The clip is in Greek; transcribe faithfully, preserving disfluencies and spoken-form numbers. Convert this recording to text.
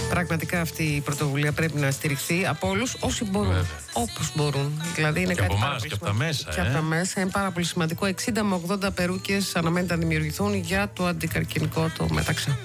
Πραγματικά αυτή η πρωτοβουλία πρέπει να στηριχθεί από όλους όσοι μπορούν. Όπως μπορούν. Δηλαδή είναι και κάτι από πάρα εμάς πολύ και από τα μέσα. Και ε. από τα μέσα είναι πάρα πολύ σημαντικό. εξήντα με ογδόντα περούκες αναμένεται να δημιουργηθούν για το αντικαρκυνικό το μεταξύ.